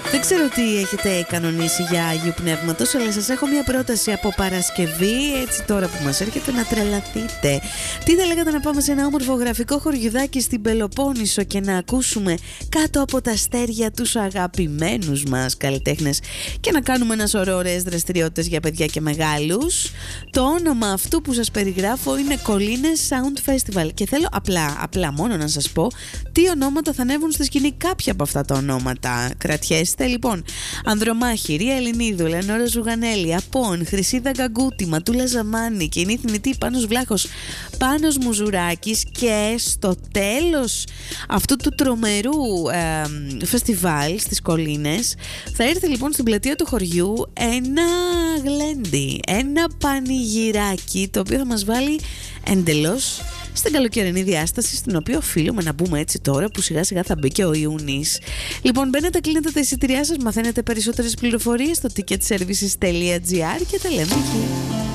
Δεν ξέρω τι έχετε κανονίσει για Αγίου Πνεύματος, αλλά σας έχω μια πρόταση από Παρασκευή, έτσι τώρα που μας έρχεται, να τρελαθείτε. Τι θα λέγατε να πάμε σε ένα όμορφο γραφικό χωριουδάκι στην Πελοπόννησο και να ακούσουμε κάτω από τα αστέρια τους αγαπημένους μας καλλιτέχνες και να κάνουμε ένα σωρό ωραίες δραστηριότητες για παιδιά και μεγάλους. Το όνομα αυτού που σας περιγράφω είναι Κολλήνες Sound Festival και θέλω απλά μόνο να σας πω τι ονόματα θα ανέβουν στη σκηνή. Κάποια από αυτά τα ονόματα κρατιέστε λοιπόν: Ανδρομάχη, Ρία Ελληνίδου, Λεωνόρα Ζουγανέλη, Απών, Χρυσίδα Γκαγκούτη, Ματούλα Ζαμάνη, Κινή Θνητή, Πάνος Βλάχος, Πάνος Μουζουράκης. Και στο τέλος αυτού του τρομερού φεστιβάλ στις Κολλήνες θα έρθει λοιπόν στην πλατεία του χωριού ένα γλέντι, ένα πανηγυράκι, το οποίο θα μας βάλει εντελώς στην καλοκαιρινή διάσταση, στην οποία οφείλουμε να μπούμε έτσι τώρα που σιγά σιγά θα μπει και ο Ιούνις. Λοιπόν, μπαίνετε, κλείνετε τα εισιτήριά σας, μαθαίνετε περισσότερες πληροφορίες στο ticketservices.gr και τα λέμε εκεί.